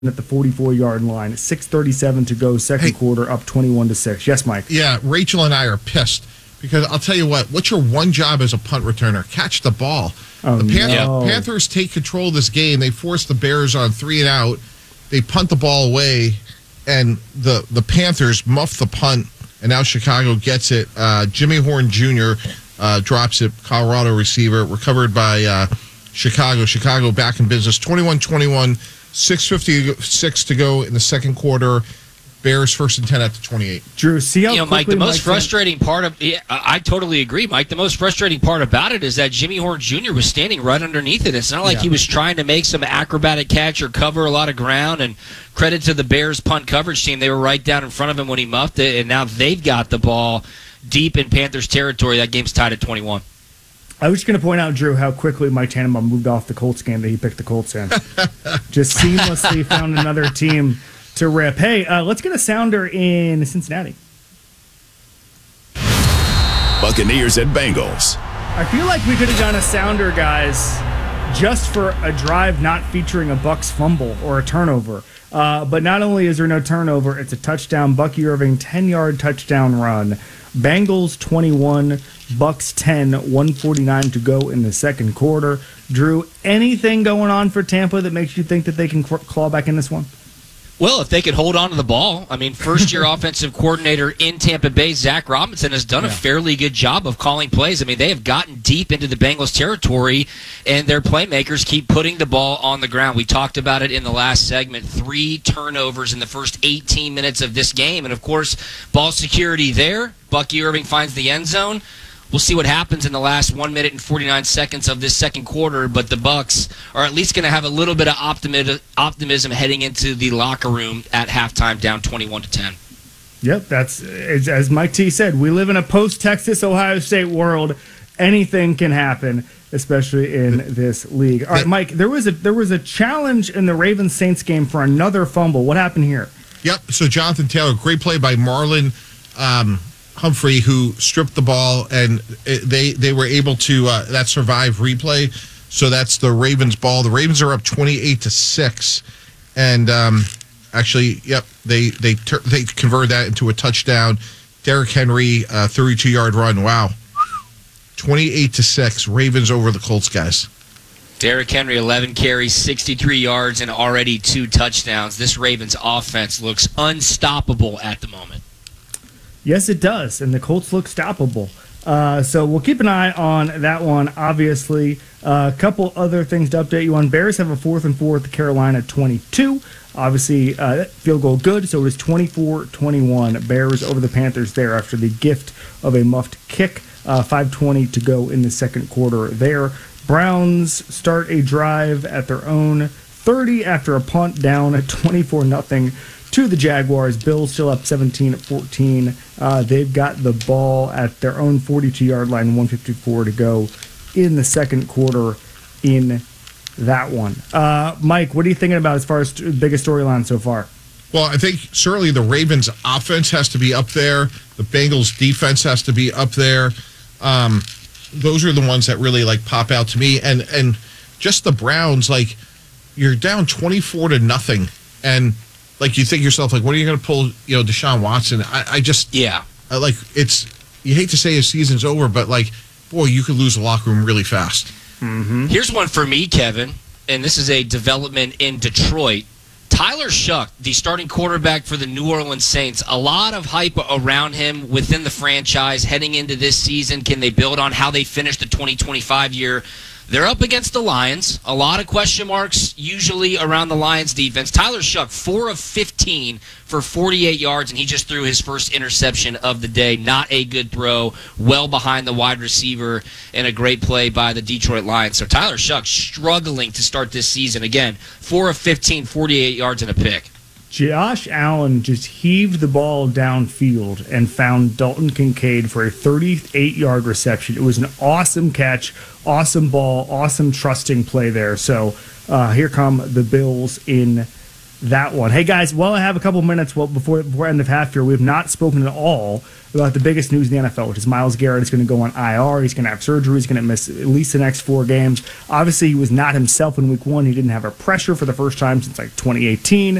at the 44-yard line. 6:37 to go, second quarter, up 21-6. Yes, Mike. Yeah, Rachel and I are pissed because I'll tell you what's your one job as a punt returner? Catch the ball. The Panthers take control of this game. They force the Bears on 3 and out. They punt the ball away, and the Panthers muff the punt, and now Chicago gets it. Jimmy Horn Jr. Drops it, Colorado receiver, recovered by Chicago. Chicago back in business, 21-21. 6:56 to go in the second quarter. Bears first and 10 at the 28. Drew, see how Mike, the most frustrating part of I totally agree, Mike. The most frustrating part about it is that Jimmy Horn Jr. was standing right underneath it. It's not like he was trying to make some acrobatic catch or cover a lot of ground. And credit to the Bears punt coverage team. They were right down in front of him when he muffed it, and now they've got the ball deep in Panthers territory. That game's tied at 21. I was just going to point out, Drew, how quickly Mike Tannenbaum moved off the Colts game that he picked the Colts in. Just seamlessly found another team to rip. Hey, let's get a sounder in Cincinnati. Buccaneers and Bengals. I feel like we could have done a sounder, guys, just for a drive not featuring a Bucs fumble or a turnover. But not only is there no turnover, it's a touchdown. Bucky Irving, 10-yard touchdown run. Bengals 21, Bucs 10, 149 to go in the second quarter. Drew, anything going on for Tampa that makes you think that they can claw back in this one? Well, if they could hold on to the ball. I mean, first-year offensive coordinator in Tampa Bay, Zach Robinson, has done a fairly good job of calling plays. I mean, they have gotten deep into the Bengals territory, and their playmakers keep putting the ball on the ground. We talked about it in the last segment. 3 turnovers in the first 18 minutes of this game. And, of course, ball security there. Bucky Irving finds the end zone. We'll see what happens in the last 1 minute and 49 seconds of this second quarter, but the Bucs are at least going to have a little bit of optimism heading into the locker room at halftime, down 21-10. Yep, that's as Mike T said. We live in a post-Texas Ohio State world. Anything can happen, especially in this league. All right, Mike. There was a challenge in the Ravens Saints game for another fumble. What happened here? Yep. So Jonathan Taylor, great play by Marlon Humphrey, who stripped the ball, and they were able to that survive replay. So that's the Ravens ball. The Ravens are up 28-6, and actually, yep, they converted that into a touchdown. Derrick Henry, 32-yard run. Wow, 28-6, Ravens over the Colts, guys. Derrick Henry, 11 carries, 63 yards, and already 2 touchdowns. This Ravens offense looks unstoppable at the moment. Yes, it does, and the Colts look stoppable. So we'll keep an eye on that one, obviously. A couple other things to update you on. Bears have a 4th and 4 at Carolina 22. Obviously, field goal good, so it is 24-21. Bears over the Panthers there after the gift of a muffed kick. 5:20 to go in the second quarter there. Browns start a drive at their own 30 after a punt down at 24-0. To the Jaguars. Bills still up 17-14. They've got the ball at their own 42-yard line, 1:54 to go in the second quarter in that one. Mike, what are you thinking about as far as biggest storyline so far? Well, I think certainly the Ravens offense has to be up there. The Bengals defense has to be up there. Those are the ones that really pop out to me. And just the Browns, you're down 24-0, and you think to yourself, when are you going to pull, Deshaun Watson? You hate to say his season's over, but boy, you could lose the locker room really fast. Mm-hmm. Here's one for me, Kevin, and this is a development in Detroit. Tyler Shuck, the starting quarterback for the New Orleans Saints, a lot of hype around him within the franchise heading into this season. Can they build on how they finished the 2025 year? They're up against the Lions. A lot of question marks usually around the Lions defense. Tyler Shuck, 4 of 15 for 48 yards, and he just threw his first interception of the day. Not a good throw, well behind the wide receiver, and a great play by the Detroit Lions. So Tyler Shuck struggling to start this season. Again, 4 of 15, 48 yards and a pick. Josh Allen just heaved the ball downfield and found Dalton Kincaid for a 38-yard reception. It was an awesome catch, awesome ball, awesome trusting play there. So here come the Bills in that one. Hey, guys, while I have a couple minutes before end of half here, we have not spoken at all about the biggest news in the NFL, which is Myles Garrett is going to go on IR. He's going to have surgery. He's going to miss at least the next 4 games. Obviously, he was not himself in week 1. He didn't have a pressure for the first time since like 2018.